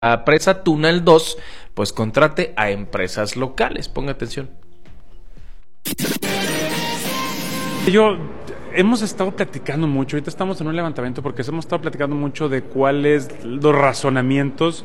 la presa Túnel 2, pues contrate a empresas locales. Ponga atención. Hemos estado platicando mucho, ahorita estamos en un levantamiento porque hemos estado platicando mucho de cuáles los razonamientos,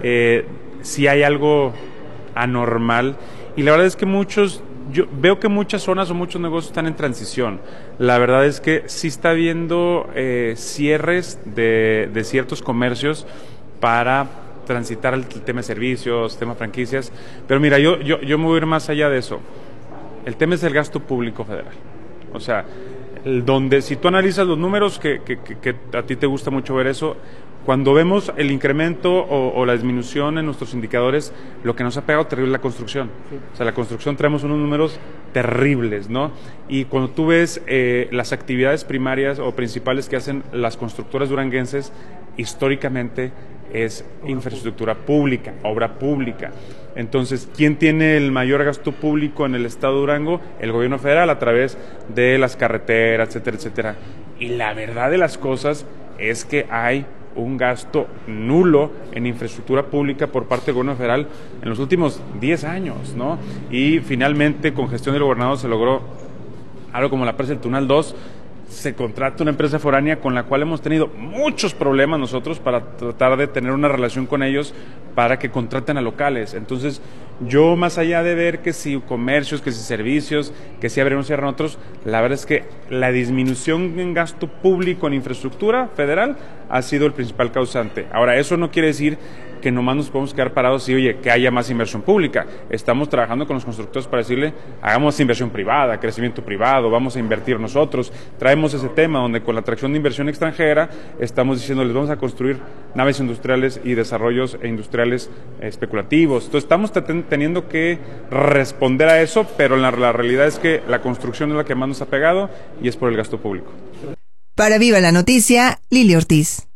si hay algo anormal, y la verdad es que yo veo que muchas zonas o muchos negocios están en transición. La verdad es que sí está habiendo cierres de ciertos comercios para transitar el tema de servicios, tema de franquicias, pero mira, yo me voy a ir más allá de eso. El tema es el gasto público federal. O sea, donde si tú analizas los números, que a ti te gusta mucho ver eso, cuando vemos el incremento o la disminución en nuestros indicadores, lo que nos ha pegado terrible es la construcción. Sí. O sea, la construcción traemos unos números terribles, ¿no? Y cuando tú ves las actividades primarias o principales que hacen las constructoras duranguenses, históricamente es infraestructura pública, obra pública. Entonces, ¿quién tiene el mayor gasto público en el estado de Durango? El gobierno federal, a través de las carreteras, etcétera, etcétera. Y la verdad de las cosas es que hay un gasto nulo en infraestructura pública por parte del gobierno federal en los últimos 10 años, ¿no? Y finalmente, con gestión del gobernador, se logró algo como la presa del Túnel 2. Se contrata una empresa foránea con la cual hemos tenido muchos problemas nosotros para tratar de tener una relación con ellos para que contraten a locales. Entonces, yo más allá de ver que si comercios, que si servicios, que si abren o cierran otros, la verdad es que la disminución en gasto público en infraestructura federal ha sido el principal causante. Ahora, eso no quiere decir que nomás nos podemos quedar parados y, oye, que haya más inversión pública. Estamos trabajando con los constructores para decirle, hagamos inversión privada, crecimiento privado, vamos a invertir nosotros. Traemos ese tema donde con la atracción de inversión extranjera estamos diciéndoles, vamos a construir naves industriales y desarrollos industriales especulativos. Entonces estamos teniendo que responder a eso, pero la realidad es que la construcción es la que más nos ha pegado y es por el gasto público. Para Viva la Noticia, Lili Ortiz.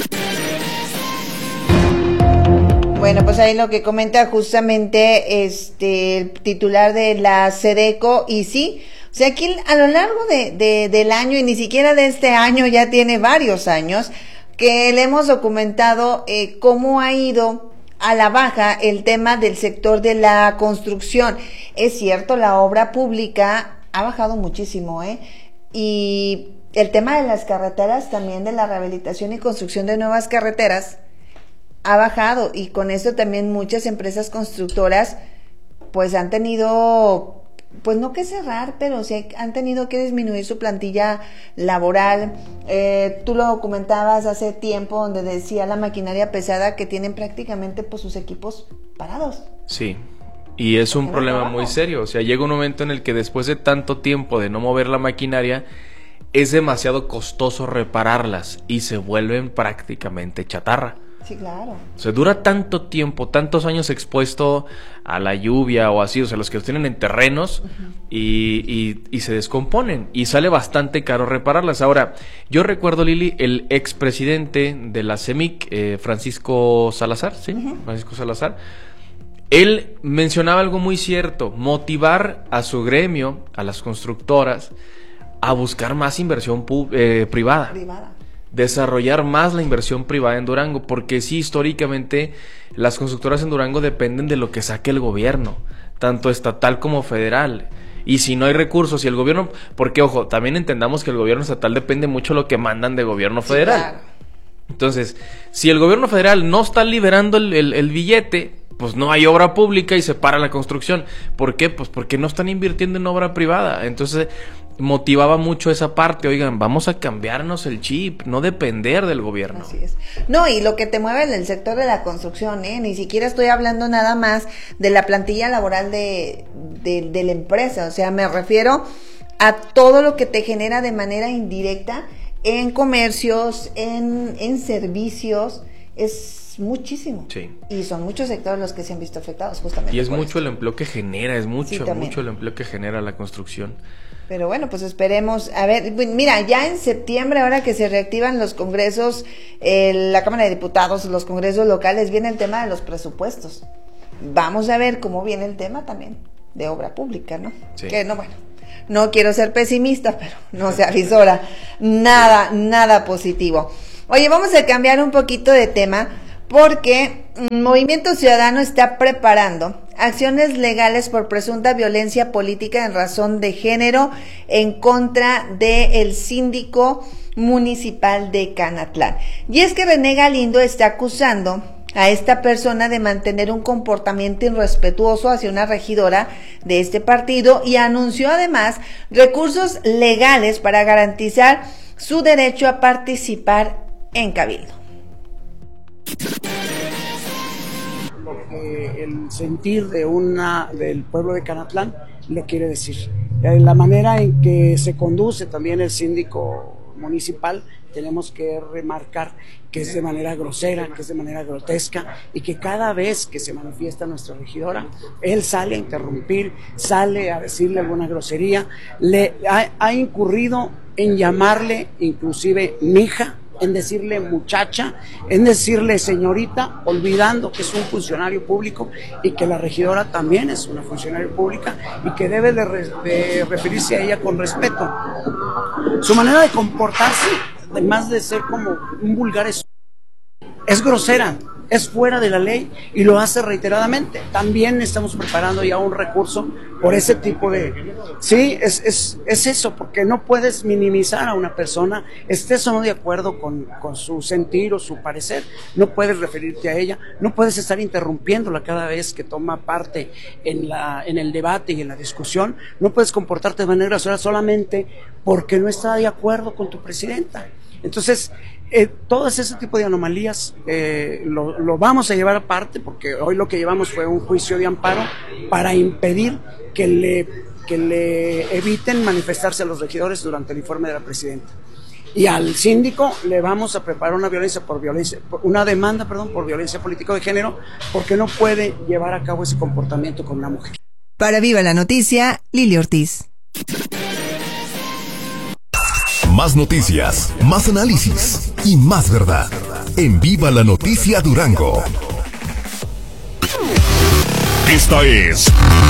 Bueno, pues ahí lo que comenta justamente el titular de la SEDECO, y sí, o sea, aquí a lo largo del año, y ni siquiera de este año, ya tiene varios años, que le hemos documentado cómo ha ido a la baja el tema del sector de la construcción. Es cierto, la obra pública ha bajado muchísimo, y el tema de las carreteras, también de la rehabilitación y construcción de nuevas carreteras, ha bajado, y con esto también muchas empresas constructoras pues han tenido, pues no que cerrar, pero sí han tenido que disminuir su plantilla laboral. Tú lo comentabas hace tiempo, donde decía la maquinaria pesada que tienen prácticamente pues sus equipos parados. Sí, y es un problema muy serio. O sea, llega un momento en el que después de tanto tiempo de no mover la maquinaria, es demasiado costoso repararlas y se vuelven prácticamente chatarra. Sí, claro. O sea, dura tanto tiempo, tantos años expuesto a la lluvia o así, o sea, los que los tienen en terrenos, uh-huh, y se descomponen y sale bastante caro repararlas. Ahora, yo recuerdo, Lili, el expresidente de la CEMIC, Francisco Salazar, ¿sí? Uh-huh. Francisco Salazar, él mencionaba algo muy cierto: motivar a su gremio, a las constructoras, a buscar más inversión privada. Desarrollar más la inversión privada en Durango, porque sí, históricamente las constructoras en Durango dependen de lo que saque el gobierno, tanto estatal como federal. Y si no hay recursos, y el gobierno, porque ojo, también entendamos que el gobierno estatal depende mucho de lo que mandan de gobierno federal. Sí, claro. Entonces, si el gobierno federal no está liberando el billete, pues no hay obra pública y se para la construcción. ¿Por qué? Pues porque no están invirtiendo en obra privada. Entonces motivaba mucho esa parte: oigan, vamos a cambiarnos el chip, no depender del gobierno. Así es. No, y lo que te mueve en el sector de la construcción, ni siquiera estoy hablando nada más de la plantilla laboral de la empresa. O sea, me refiero a todo lo que te genera de manera indirecta en comercios, en servicios. Es muchísimo. Sí. Y son muchos sectores los que se han visto afectados justamente. Y es mucho el empleo que genera, es mucho el empleo que genera la construcción. Pero bueno, pues esperemos. A ver, mira, ya en septiembre, ahora que se reactivan los congresos, la Cámara de Diputados, los congresos locales, viene el tema de los presupuestos. Vamos a ver cómo viene el tema también de obra pública, ¿no? Sí. Que no, bueno, no quiero ser pesimista, pero no se avisora nada positivo. Oye, vamos a cambiar un poquito de tema, porque Movimiento Ciudadano está preparando acciones legales por presunta violencia política en razón de género en contra del síndico municipal de Canatlán. Y es que René Galindo está acusando a esta persona de mantener un comportamiento irrespetuoso hacia una regidora de este partido y anunció además recursos legales para garantizar su derecho a participar en cabildo. Lo que el sentir del pueblo de Canatlán le quiere decir. La manera en que se conduce también el síndico municipal, tenemos que remarcar que es de manera grosera, que es de manera grotesca, y que cada vez que se manifiesta nuestra regidora, él sale a interrumpir, sale a decirle alguna grosería, ha incurrido en llamarle inclusive mija, en decirle muchacha, en decirle señorita, olvidando que es un funcionario público y que la regidora también es una funcionaria pública y que debe de referirse a ella con respeto. Su manera de comportarse, además de ser como un vulgar, es grosera, es fuera de la ley y lo hace reiteradamente. También estamos preparando ya un recurso por ese tipo de... Sí, es eso, porque no puedes minimizar a una persona, estés o no de acuerdo con su sentir o su parecer, no puedes referirte a ella, no puedes estar interrumpiéndola cada vez que toma parte en el debate y en la discusión, no puedes comportarte de manera grosera solamente porque no está de acuerdo con tu presidenta. Entonces, todas ese tipo de anomalías lo vamos a llevar aparte, porque hoy lo que llevamos fue un juicio de amparo para impedir que le eviten manifestarse a los regidores durante el informe de la presidenta. Y al síndico le vamos a preparar una demanda por violencia política de género, porque no puede llevar a cabo ese comportamiento con una mujer. Para Viva la Noticia, Lili Ortiz. Más noticias, más análisis y más verdad. En Viva la Noticia Durango. Esta es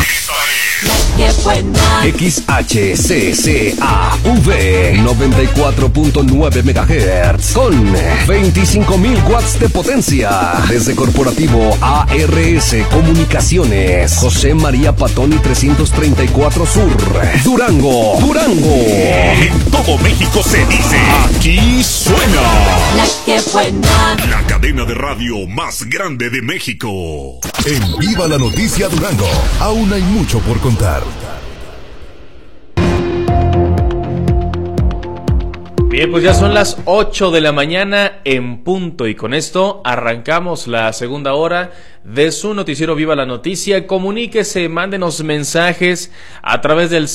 XHCCAV 94.9 MHz con 25,000 watts de potencia. Desde Corporativo ARS Comunicaciones, José María Patoni 334 Sur, Durango. En todo México se dice, aquí suena La que buena. La cadena de radio más grande de México. En Viva la Noticia Durango, aún hay mucho por contar. Bien, pues ya son las 8 de la mañana en punto y con esto arrancamos la segunda hora de su noticiero Viva la Noticia. Comuníquese, mándenos mensajes a través del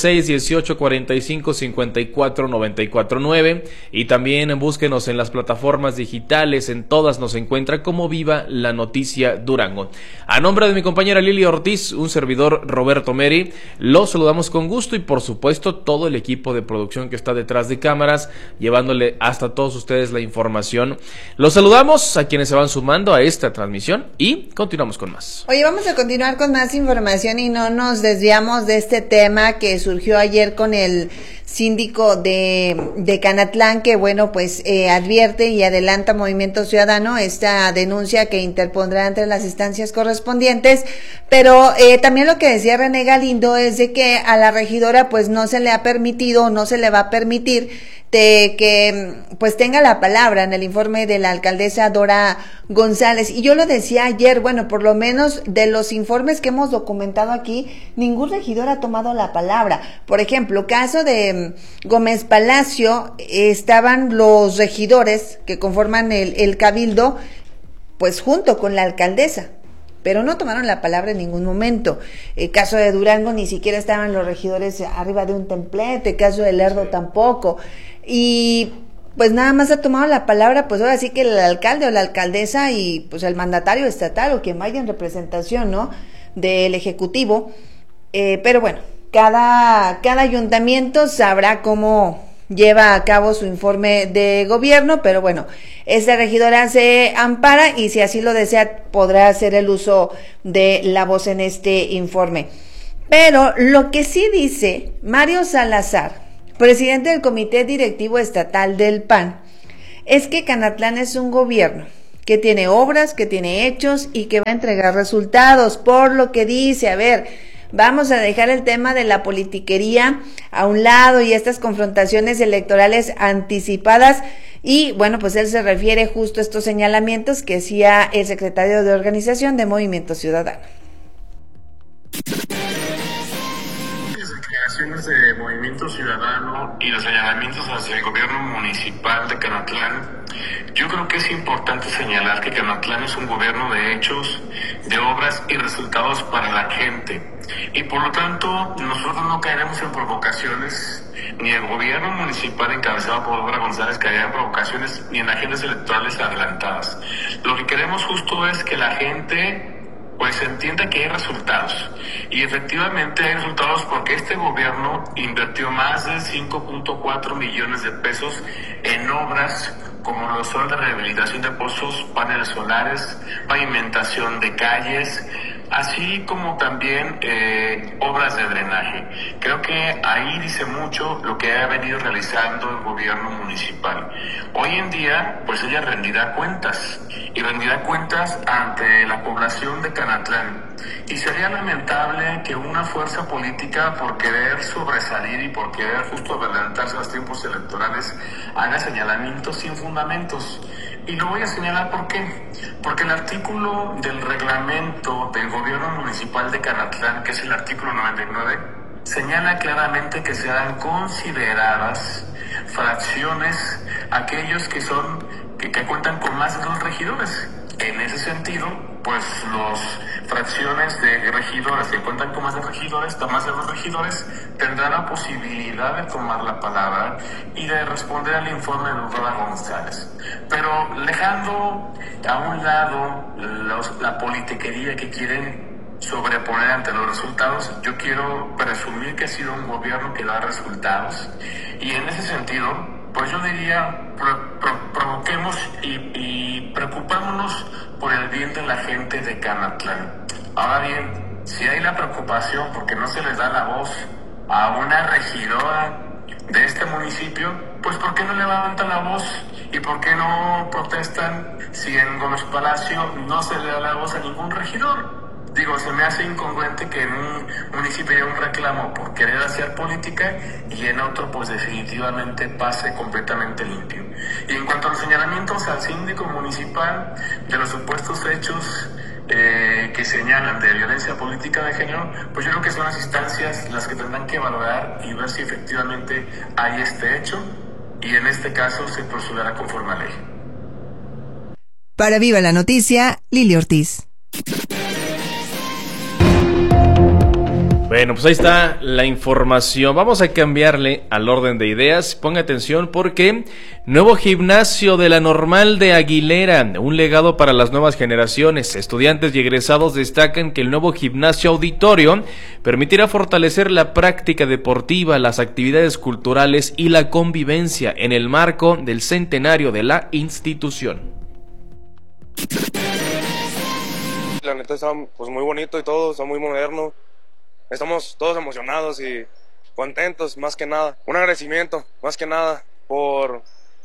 618-45-54-94-9 y también búsquenos en las plataformas digitales, en todas nos encuentra como Viva la Noticia Durango. A nombre de mi compañera Lili Ortiz, un servidor Roberto Meri, los saludamos con gusto y por supuesto todo el equipo de producción que está detrás de cámaras, llevándole hasta todos ustedes la información. Los saludamos a quienes se van sumando a esta transmisión y continuamos con más. Oye, vamos a continuar con más información y no nos desviamos de este tema que surgió ayer con el síndico de Canatlán, que bueno, pues advierte y adelanta Movimiento Ciudadano esta denuncia que interpondrá ante las instancias correspondientes, pero también lo que decía René Galindo es de que a la regidora pues no se le ha permitido, no se le va a permitir que pues tenga la palabra en el informe de la alcaldesa Dora González. Y yo lo decía ayer, bueno, por lo menos de los informes que hemos documentado aquí, ningún regidor ha tomado la palabra. Por ejemplo, caso de Gómez Palacio, estaban los regidores que conforman el cabildo, pues junto con la alcaldesa, pero no tomaron la palabra en ningún momento. El caso de Durango, ni siquiera estaban los regidores arriba de un templete, el caso de Lerdo tampoco, y pues nada más ha tomado la palabra, pues ahora sí que el alcalde o la alcaldesa y pues el mandatario estatal o quien vaya en representación, ¿no?, del ejecutivo, pero bueno, cada ayuntamiento sabrá cómo lleva a cabo su informe de gobierno, pero bueno, esta regidora se ampara y si así lo desea podrá hacer el uso de la voz en este informe. Pero lo que sí dice Mario Salazar, presidente del Comité Directivo Estatal del PAN, es que Canatlán es un gobierno que tiene obras, que tiene hechos y que va a entregar resultados, por lo que dice, a ver, vamos a dejar el tema de la politiquería a un lado y estas confrontaciones electorales anticipadas. Y bueno, pues él se refiere justo a estos señalamientos que hacía el secretario de Organización de Movimiento Ciudadano. Las declaraciones de Movimiento Ciudadano y los señalamientos hacia el gobierno municipal de Canatlán, yo creo que es importante señalar que Canatlán es un gobierno de hechos, de obras y resultados para la gente. Y por lo tanto, nosotros no caeremos en provocaciones, ni el gobierno municipal encabezado por Dora González caerá en provocaciones, ni en agendas electorales adelantadas. Lo que queremos justo es que la gente pues entienda que hay resultados. Y efectivamente hay resultados porque este gobierno invirtió más de 5.4 millones de pesos en obras como lo son la rehabilitación de pozos, paneles solares, pavimentación de calles, así como también obras de drenaje. Creo que ahí dice mucho lo que ha venido realizando el gobierno municipal. Hoy en día, pues ella rendirá cuentas, y rendirá cuentas ante la población de Canatlán. Y sería lamentable que una fuerza política, por querer sobresalir y por querer justo adelantarse a los tiempos electorales, haga señalamientos sin fundamentos. Y lo voy a señalar ¿por qué? Porque el artículo del reglamento del gobierno municipal de Canatlán, que es el artículo 99, señala claramente que serán consideradas fracciones aquellos que cuentan con más de 2 regidores. En ese sentido, pues las fracciones de regidores que cuentan con más de 2 regidores, tendrán la posibilidad de tomar la palabra y de responder al informe de Dora González. Pero dejando a un lado la politiquería que quieren sobreponer ante los resultados, yo quiero presumir que ha sido un gobierno que da resultados. Y en ese sentido, pues yo diría, provoquemos y preocupémonos por el bien de la gente de Canatlán. Ahora bien, si hay la preocupación porque no se les da la voz a una regidora de este municipio, pues ¿por qué no levantan la voz? ¿Y por qué no protestan si en Gómez Palacio no se le da la voz a ningún regidor? Digo, se me hace incongruente que en un municipio haya un reclamo por querer hacer política y en otro pues definitivamente pase completamente limpio. Y en cuanto a los señalamientos al síndico municipal de los supuestos hechos que señalan de violencia política de género, pues yo creo que son las instancias las que tendrán que valorar y ver si efectivamente hay este hecho y en este caso se procederá conforme a ley. Para Viva la Noticia, Lili Ortiz. Bueno, pues ahí está la información. Vamos a cambiarle al orden de ideas. Ponga atención porque nuevo gimnasio de la Normal de Aguilera, un legado para las nuevas generaciones. Estudiantes y egresados destacan que el nuevo gimnasio auditorio permitirá fortalecer la práctica deportiva, las actividades culturales y la convivencia en el marco del centenario de la institución. La neta está pues muy bonito y todo, está muy moderno. Estamos todos emocionados y contentos, más que nada. Un agradecimiento, más que nada, por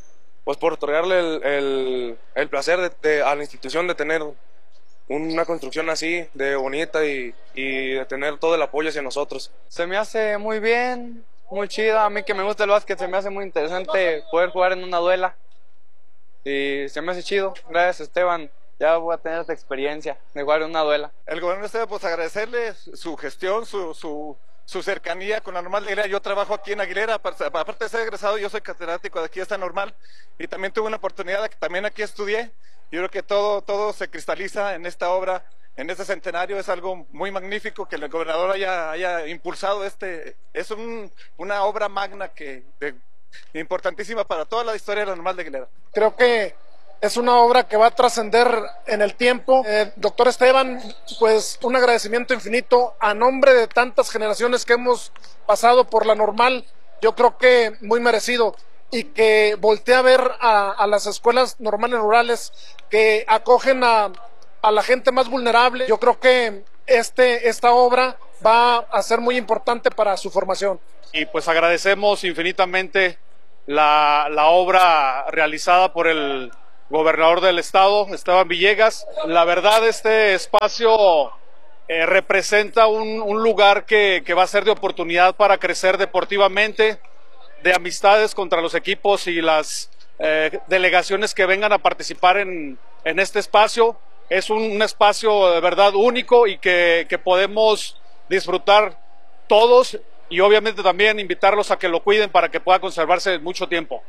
otorgarle el placer a la institución de tener una construcción así, de bonita y de tener todo el apoyo hacia nosotros. Se me hace muy bien, muy chida. A mí que me gusta el básquet, se me hace muy interesante poder jugar en una duela. Y se me hace chido. Gracias, Esteban. Ya voy a tener esta experiencia de jugar en una duela. El gobierno de pues agradecerle su gestión, su cercanía con la Normal de Aguilera. Yo trabajo aquí en Aguilera, aparte de ser egresado, yo soy catedrático de aquí de esta Normal y también tuve una oportunidad de que también aquí estudié. Yo creo que todo se cristaliza en esta obra, en este centenario. Es algo muy magnífico que el gobernador haya impulsado es una obra magna importantísima para toda la historia de la Normal de Aguilera. Creo que es una obra que va a trascender en el tiempo. Doctor Esteban, pues un agradecimiento infinito a nombre de tantas generaciones que hemos pasado por la Normal. Yo creo que muy merecido, y que voltee a ver a las escuelas normales rurales que acogen a la gente más vulnerable. Yo creo que esta obra va a ser muy importante para su formación. Y pues agradecemos infinitamente la obra realizada por el gobernador del estado, Esteban Villegas. La verdad, este espacio representa un lugar que va a ser de oportunidad para crecer deportivamente, de amistades contra los equipos y las delegaciones que vengan a participar en este espacio. Es un espacio de verdad único y que podemos disfrutar todos, y obviamente también invitarlos a que lo cuiden para que pueda conservarse mucho tiempo.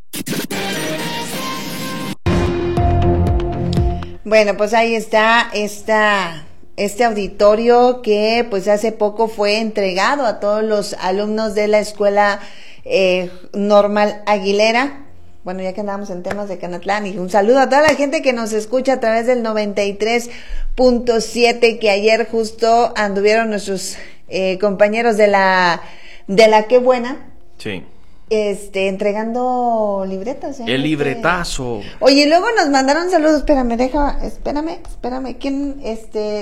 Bueno, pues ahí está este auditorio que pues hace poco fue entregado a todos los alumnos de la escuela Normal Aguilera. Bueno, ya que andamos en temas de Canatlán, y un saludo a toda la gente que nos escucha a través del 93.7, que ayer justo anduvieron nuestros compañeros de la Qué Buena. Sí. Entregando libretas. El libretazo. Oye, luego nos mandaron saludos. Espérame. ¿Quién?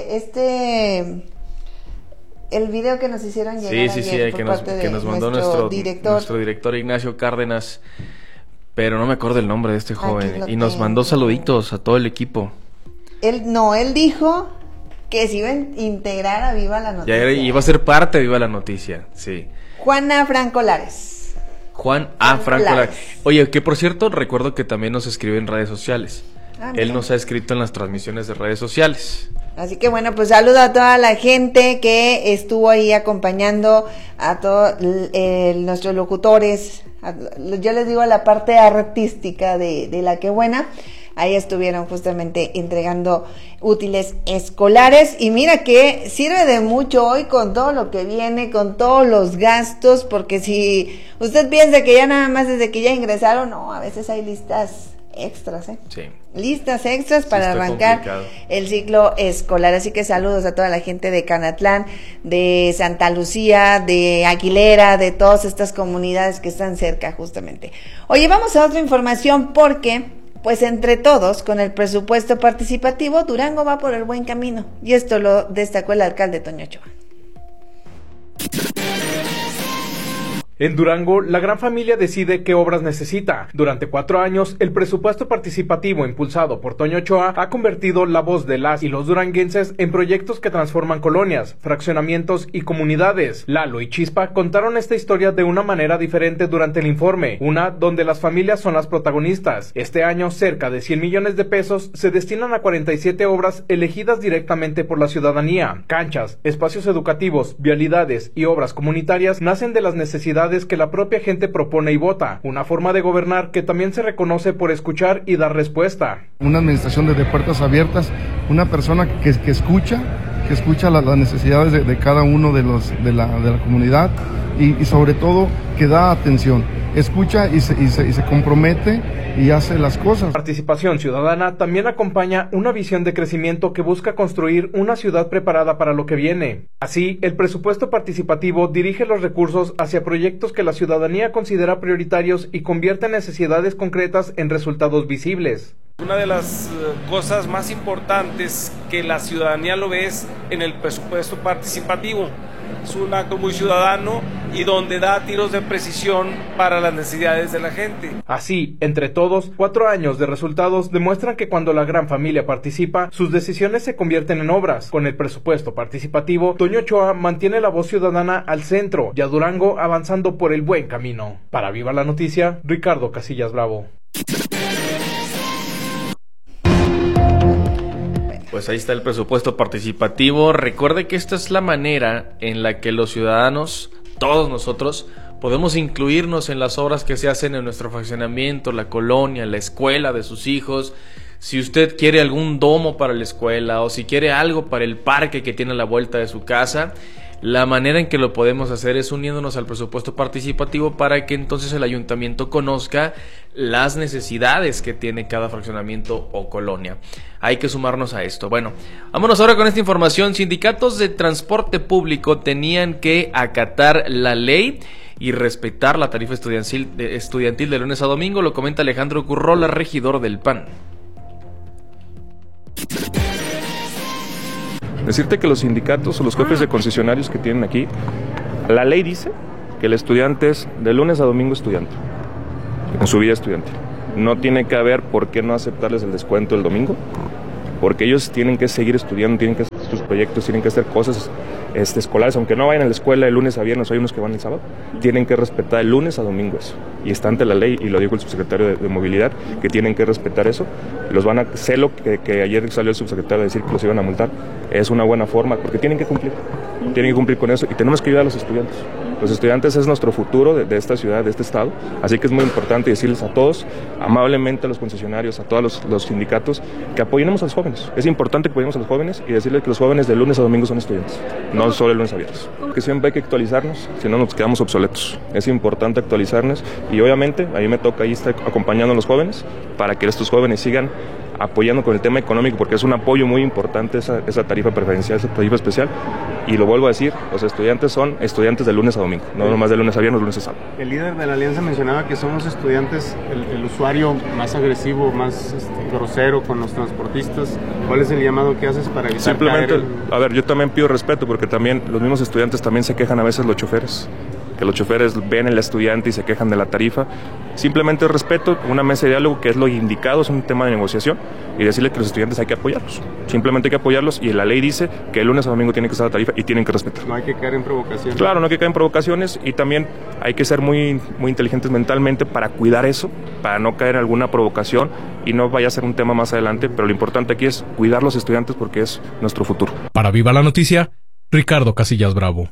El video que nos hicieron llegar ayer por parte de nos mandó nuestro director Ignacio Cárdenas, pero no me acuerdo el nombre de este joven, y nos mandó saluditos a todo el equipo. Él dijo que se iba a integrar a Viva la Noticia. Ya iba a ser parte de Viva la Noticia, sí. Juana Franco Lares. Juan A. Franco Lares. Oye, que por cierto, recuerdo que también nos escribe en redes sociales. Él nos ha escrito en las transmisiones de redes sociales. Así que bueno, pues saludo a toda la gente que estuvo ahí acompañando a todos nuestros locutores. Yo les digo a la parte artística de la Qué Buena. Ahí estuvieron justamente entregando útiles escolares, y mira que sirve de mucho hoy con todo lo que viene, con todos los gastos, porque si usted piensa que ya nada más desde que ya ingresaron, no, a veces hay listas extras, Sí. Listas extras para arrancar complicado el ciclo escolar. Así que saludos a toda la gente de Canatlán, de Santa Lucía, de Aguilera, de todas estas comunidades que están cerca justamente. Oye, vamos a otra información, porque pues entre todos, con el presupuesto participativo, Durango va por el buen camino, y esto lo destacó el alcalde Toño Ochoa. En Durango, la gran familia decide qué obras necesita. Durante 4 años, el presupuesto participativo impulsado por Toño Ochoa ha convertido la voz de las y los duranguenses en proyectos que transforman colonias, fraccionamientos y comunidades. Lalo y Chispa contaron esta historia de una manera diferente durante el informe, una donde las familias son las protagonistas. Este año, cerca de 100 millones de pesos se destinan a 47 obras elegidas directamente por la ciudadanía. Canchas, espacios educativos, vialidades y obras comunitarias nacen de las necesidades que la propia gente propone y vota, una forma de gobernar que también se reconoce por escuchar y dar respuesta. Una administración de puertas abiertas, una persona que escucha las necesidades de cada uno de la comunidad, y sobre todo que da atención, escucha y se compromete y hace las cosas. Participación ciudadana también acompaña una visión de crecimiento que busca construir una ciudad preparada para lo que viene. Así, el presupuesto participativo dirige los recursos hacia proyectos que la ciudadanía considera prioritarios y convierte necesidades concretas en resultados visibles. Una de las cosas más importantes que la ciudadanía lo ve es en el presupuesto participativo. Es un acto muy ciudadano y donde da tiros de precisión para las necesidades de la gente. Así, entre todos, 4 años de resultados demuestran que cuando la gran familia participa, sus decisiones se convierten en obras. Con el presupuesto participativo, Toño Ochoa mantiene la voz ciudadana al centro y a Durango avanzando por el buen camino. Para Viva la Noticia, Ricardo Casillas Bravo. Pues ahí está el presupuesto participativo. Recuerde que esta es la manera en la que los ciudadanos, todos nosotros, podemos incluirnos en las obras que se hacen en nuestro fraccionamiento, la colonia, la escuela de sus hijos. Si usted quiere algún domo para la escuela o si quiere algo para el parque que tiene a la vuelta de su casa, la manera en que lo podemos hacer es uniéndonos al presupuesto participativo para que entonces el ayuntamiento conozca las necesidades que tiene cada fraccionamiento o colonia. Hay que sumarnos a esto. Bueno, vámonos ahora con esta información. Sindicatos de transporte público tenían que acatar la ley y respetar la tarifa estudiantil de lunes a domingo. Lo comenta Alejandro Currola, regidor del PAN. Decirte que los sindicatos o los jefes de concesionarios que tienen aquí, la ley dice que el estudiante es de lunes a domingo estudiante, en su vida estudiantil. No tiene que haber por qué no aceptarles el descuento el domingo, porque ellos tienen que seguir estudiando, tienen que hacer sus proyectos, tienen que hacer cosas escolares, aunque no vayan a la escuela de lunes a viernes, hay unos que van el sábado, tienen que respetar el lunes a domingo eso, y está ante la ley, y lo dijo el subsecretario de Movilidad, que tienen que respetar eso, los van a, sé lo que ayer salió el subsecretario a decir que los iban a multar, es una buena forma, porque tienen que cumplir con eso, y tenemos que ayudar a los estudiantes. Los estudiantes es nuestro futuro de esta ciudad, de este estado, así que es muy importante decirles a todos, amablemente a los concesionarios, a todos los sindicatos, que apoyemos a los jóvenes. Es importante que apoyemos a los jóvenes y decirles que los jóvenes de lunes a domingo son estudiantes, no solo el lunes a viernes. Que siempre hay que actualizarnos, si no nos quedamos obsoletos. Es importante actualizarnos y obviamente a mí me toca ahí estar acompañando a los jóvenes para que estos jóvenes sigan apoyando con el tema económico, porque es un apoyo muy importante esa tarifa preferencial, esa tarifa especial, y lo vuelvo a decir, los estudiantes son estudiantes de lunes a domingo, no nomás de lunes a viernes, lunes a sábado. El líder de la alianza mencionaba que somos estudiantes, el usuario más agresivo, más grosero con los transportistas. ¿Cuál es el llamado que haces para evitar Simplemente, a ver, yo también pido respeto, porque también los mismos estudiantes también se quejan a veces los choferes, que los choferes ven al estudiante y se quejan de la tarifa. Simplemente respeto, una mesa de diálogo, que es lo indicado, es un tema de negociación, y decirle que los estudiantes hay que apoyarlos. Simplemente hay que apoyarlos, y la ley dice que el lunes a domingo tiene que estar la tarifa y tienen que respetar. No hay que caer en provocaciones. Claro, no hay que caer en provocaciones, y también hay que ser muy inteligentes mentalmente para cuidar eso, para no caer en alguna provocación y no vaya a ser un tema más adelante, pero lo importante aquí es cuidar a los estudiantes porque es nuestro futuro. Para Viva la Noticia, Ricardo Casillas Bravo.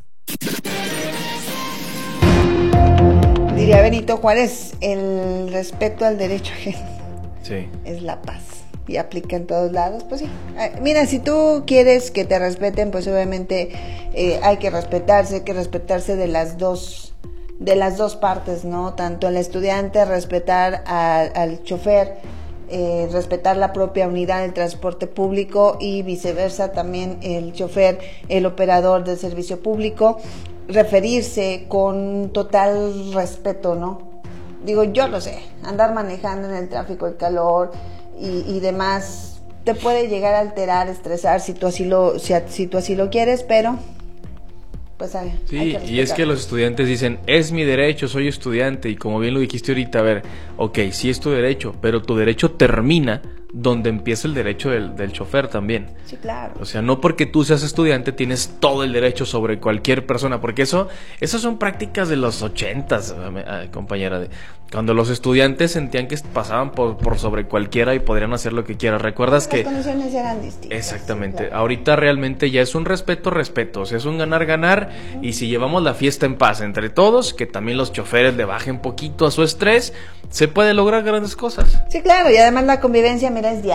Diría Benito Juárez, el respeto al derecho ajeno es la paz, y aplica en todos lados. Pues sí, mira, si tú quieres que te respeten, pues obviamente hay que respetarse de las dos partes, ¿no? Tanto el estudiante, respetar al chofer, respetar la propia unidad del transporte público, y viceversa también el chofer, el operador del servicio público, referirse con total respeto, ¿no? Digo, yo lo sé, andar manejando en el tráfico, el calor y demás, te puede llegar a alterar, estresar si tú así lo quieres, pero pues sí, y es que los estudiantes dicen, es mi derecho, soy estudiante, y como bien lo dijiste ahorita, a ver, ok, sí es tu derecho, pero tu derecho termina donde empieza el derecho del chofer también. Sí, claro. O sea, no porque tú seas estudiante tienes todo el derecho sobre cualquier persona, porque esas son prácticas de los 80s, compañera, cuando los estudiantes sentían que pasaban por sobre cualquiera y podrían hacer lo que quieran. ¿Recuerdas que las condiciones eran distintas? Exactamente. Sí, claro. Ahorita realmente ya es un respeto, o sea, es un ganar, y si llevamos la fiesta en paz entre todos, que también los choferes le bajen poquito a su estrés, se puede lograr grandes cosas. Sí, claro, y además la convivencia, mira, es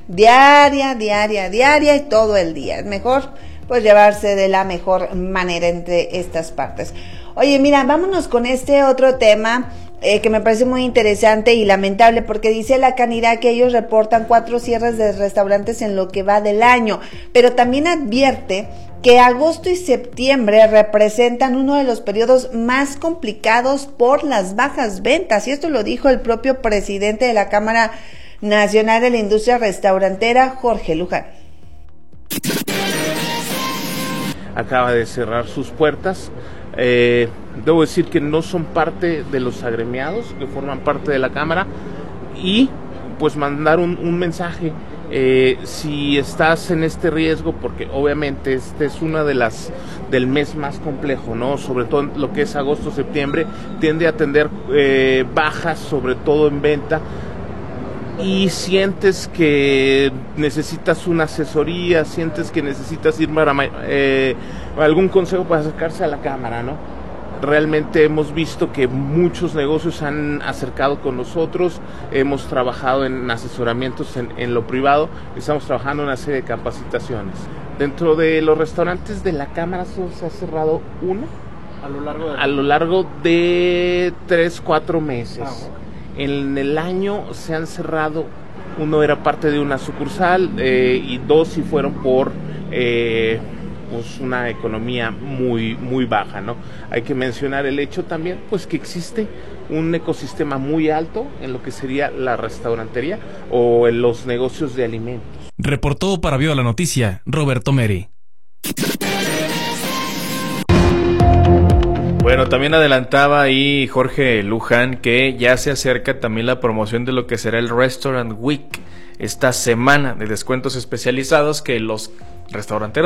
diaria y todo el día. Es mejor pues llevarse de la mejor manera entre estas partes. Oye, mira, vámonos con este otro tema que me parece muy interesante y lamentable, porque dice la Canirac que ellos reportan 4 cierres de restaurantes en lo que va del año, pero también advierte que agosto y septiembre representan uno de los periodos más complicados por las bajas ventas, y esto lo dijo el propio presidente de la Cámara Nacional de la Industria Restaurantera, Jorge Luján. Acaba de cerrar sus puertas. Debo decir que no son parte de los agremiados, que forman parte de la Cámara, y pues mandar un mensaje. Si estás en este riesgo, porque obviamente este es una de las del mes más complejo, ¿no? Sobre todo lo que es agosto, septiembre, tiende a tener bajas, sobre todo en venta, y sientes que necesitas una asesoría, sientes que necesitas ir para algún consejo para acercarse a la Cámara, ¿no? Realmente hemos visto que muchos negocios se han acercado con nosotros, hemos trabajado en asesoramientos en lo privado, estamos trabajando en una serie de capacitaciones. Dentro de los restaurantes de la Cámara solo se ha cerrado uno a lo largo de 3-4 meses. En el año se han cerrado, uno era parte de una sucursal y 2 sí fueron por pues una economía muy baja, ¿no? Hay que mencionar el hecho también, pues, que existe un ecosistema muy alto en lo que sería la restaurantería o en los negocios de alimentos. Reportó para Viva la Noticia, Roberto Meri. Bueno, también adelantaba ahí Jorge Luján que ya se acerca también la promoción de lo que será el Restaurant Week, esta semana de descuentos especializados que los restauranteros